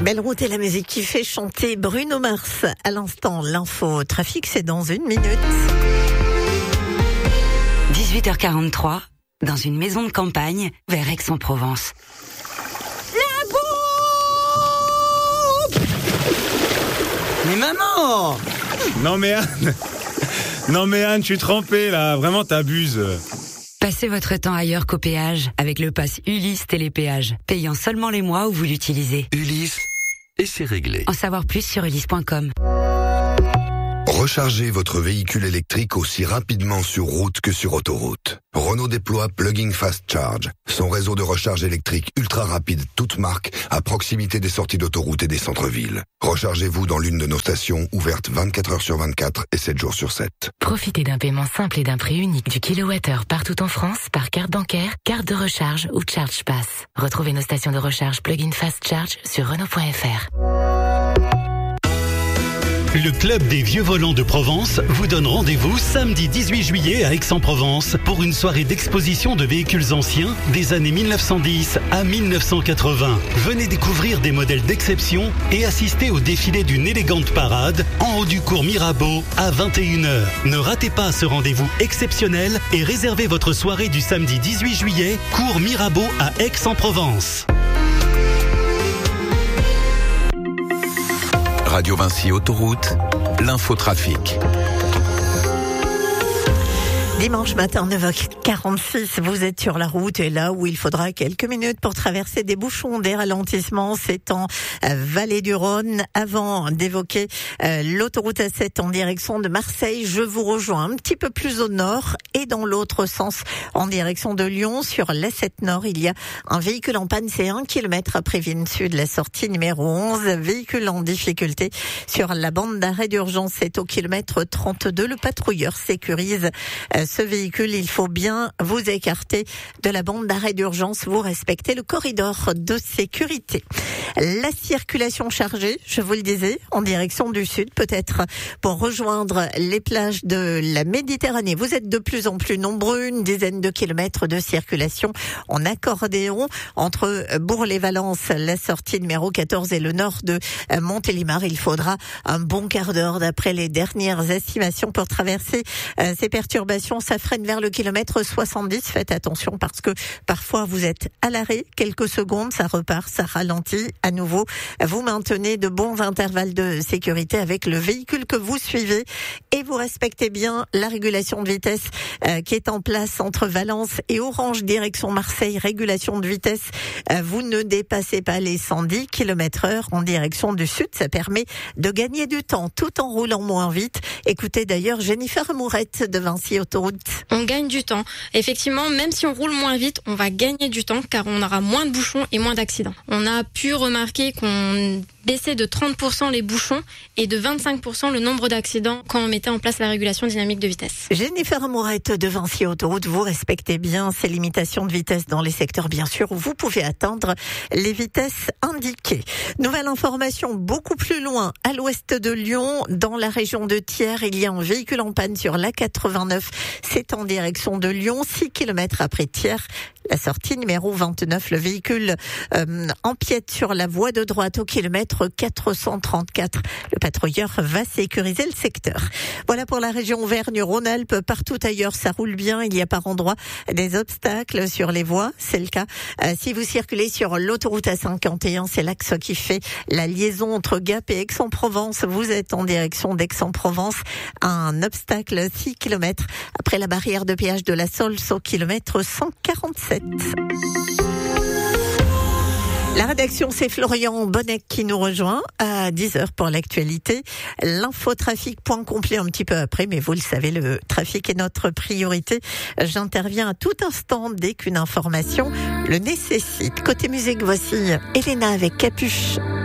Belle route et la musique qui fait chanter Bruno Mars. À l'instant, l'info trafic, c'est dans 1 minute. 18h43, dans une maison de campagne, vers Aix-en-Provence. La bombe! Mais maman! Non mais Anne, je suis trempé là, vraiment t'abuses. Passez votre temps ailleurs qu'au péage avec le pass Ulysse Télépéage, payant seulement les mois où vous l'utilisez. Ulysse, et c'est réglé. En savoir plus sur ulysse.com. Rechargez votre véhicule électrique aussi rapidement sur route que sur autoroute. Renault déploie Plug-in Fast Charge, son réseau de recharge électrique ultra rapide toute marque à proximité des sorties d'autoroute et des centres-villes. Rechargez-vous dans l'une de nos stations ouvertes 24 heures sur 24 et 7 jours sur 7. Profitez d'un paiement simple et d'un prix unique du kilowattheure partout en France par carte bancaire, carte de recharge ou Charge Pass. Retrouvez nos stations de recharge Plug-in Fast Charge sur Renault.fr. Le Club des Vieux Volants de Provence vous donne rendez-vous samedi 18 juillet à Aix-en-Provence pour une soirée d'exposition de véhicules anciens des années 1910 à 1980. Venez découvrir des modèles d'exception et assister au défilé d'une élégante parade en haut du cours Mirabeau à 21h. Ne ratez pas ce rendez-vous exceptionnel et réservez votre soirée du samedi 18 juillet, cours Mirabeau à Aix-en-Provence. Radio Vinci Autoroute, l'infotrafic. Dimanche matin, 9h46, vous êtes sur la route et là où il faudra quelques minutes pour traverser des bouchons, des ralentissements, c'est en Vallée du Rhône. Avant d'évoquer l'autoroute A7 en direction de Marseille, je vous rejoins un petit peu plus au nord et dans l'autre sens en direction de Lyon. Sur l'A7 Nord, il y a un véhicule en panne, c'est 1 kilomètre après Vienne Sud, la sortie numéro 11. Véhicule en difficulté sur la bande d'arrêt d'urgence, c'est au kilomètre 32. Le patrouilleur sécurise ce véhicule, il faut bien vous écarter de la bande d'arrêt d'urgence, vous respectez le corridor de sécurité. La circulation chargée, je vous le disais, en direction du sud, peut-être pour rejoindre les plages de la Méditerranée. Vous êtes de plus en plus nombreux, une dizaine de kilomètres de circulation en accordéon entre Bourg-les-Valences, la sortie numéro 14 et le nord de Montélimar. Il faudra un bon quart d'heure d'après les dernières estimations pour traverser ces perturbations. Ça freine vers le kilomètre 70. Faites attention parce que parfois vous êtes à l'arrêt, quelques secondes, ça repart, ça ralentit à nouveau. Vous maintenez de bons intervalles de sécurité avec le véhicule que vous suivez et vous respectez bien la régulation de vitesse qui est en place entre Valence et Orange, direction Marseille. Régulation de vitesse, vous ne dépassez pas les 110 km/h en direction du sud. Ça permet de gagner du temps tout en roulant moins vite. Écoutez d'ailleurs Jennifer Mourette de Vinci Autoroute. On gagne du temps. Effectivement, même si on roule moins vite, on va gagner du temps car on aura moins de bouchons et moins d'accidents. On a pu remarquer qu'on baissait de 30% les bouchons et de 25% le nombre d'accidents quand on mettait en place la régulation dynamique de vitesse. Jennifer Mourette de Vinci Autoroute, vous respectez bien ces limitations de vitesse dans les secteurs, bien sûr, où vous pouvez atteindre les vitesses indiquées. Nouvelle information beaucoup plus loin, à l'ouest de Lyon, dans la région de Thiers, il y a un véhicule en panne sur l'A89. C'est en direction de Lyon, 6 km après Thiers. La sortie numéro 29, le véhicule empiète sur la voie de droite au kilomètre 434. Le patrouilleur va sécuriser le secteur. Voilà pour la région Auvergne-Rhône-Alpes. Partout ailleurs, ça roule bien. Il y a par endroits des obstacles sur les voies. C'est le cas si vous circulez sur l'autoroute A51. C'est l'axe qui fait la liaison entre Gap et Aix-en-Provence. Vous êtes en direction d'Aix-en-Provence. Un obstacle 6 km après la barrière de péage de la Sols au kilomètre 147. La rédaction, c'est Florian Bonnec qui nous rejoint à 10h pour l'actualité. L'infotrafic, point complet un petit peu après, mais vous le savez, le trafic est notre priorité. J'interviens à tout instant dès qu'une information le nécessite. Côté musique, voici Elena avec Capuche.